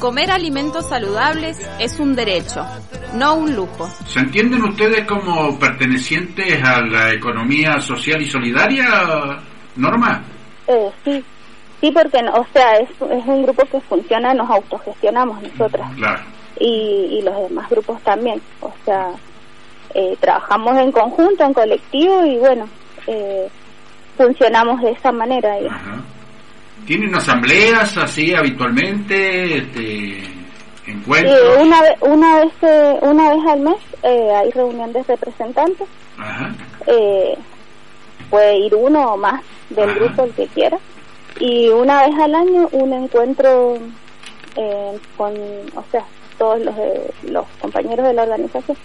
comer alimentos saludables es un derecho, no un lujo. ¿Se entienden ustedes como pertenecientes a la economía social y solidaria, Norma? Sí, porque, o sea, es un grupo que funciona, nos autogestionamos nosotras. Claro. Y los demás grupos también, o sea, trabajamos en conjunto, en colectivo y bueno, funcionamos de esa manera. Ajá. ¿Tienen asambleas así habitualmente, encuentros? Una vez al mes hay reunión de representantes. Ajá. Puede ir uno o más del grupo, el que quiera. Y una vez al año un encuentro con, o sea, todos los compañeros de la organización.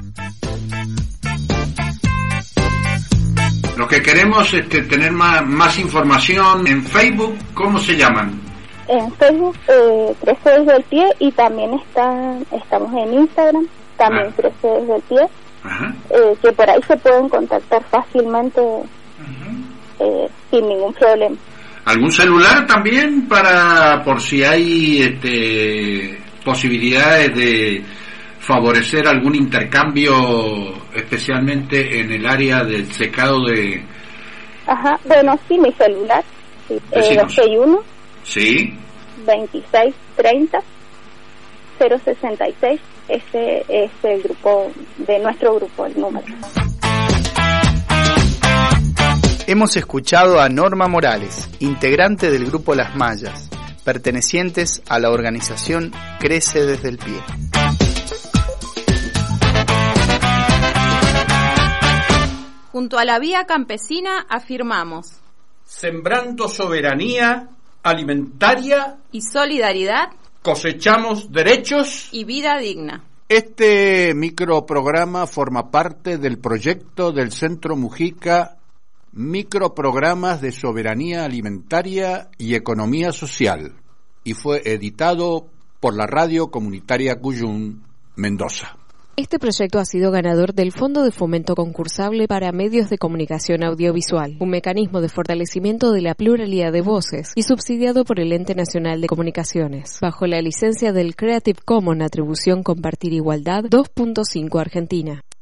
Los que queremos tener más información en Facebook, ¿cómo se llaman? En Facebook, Crece Desde el Pie, y también estamos en Instagram, también Crece Desde el Pie, que por ahí se pueden contactar fácilmente sin ningún problema. ¿Algún celular también por si hay posibilidades de favorecer algún intercambio, especialmente en el área del secado de... Bueno, sí, mi celular, 261 sí 2630 066, ese es el grupo de nuestro grupo, el número. Hemos escuchado a Norma Morales, integrante del grupo Las Mallas, pertenecientes a la organización Crece Desde el Pie. Junto a la Vía Campesina afirmamos: sembrando soberanía alimentaria y solidaridad, cosechamos derechos y vida digna. Este microprograma forma parte del proyecto del Centro Mujica, Microprogramas de Soberanía Alimentaria y Economía Social, y fue editado por la Radio Comunitaria Cuyún, Mendoza. Este proyecto ha sido ganador del Fondo de Fomento Concursable para Medios de Comunicación Audiovisual, un mecanismo de fortalecimiento de la pluralidad de voces, y subsidiado por el Ente Nacional de Comunicaciones, bajo la licencia del Creative Commons Atribución Compartir Igualdad 2.5 Argentina.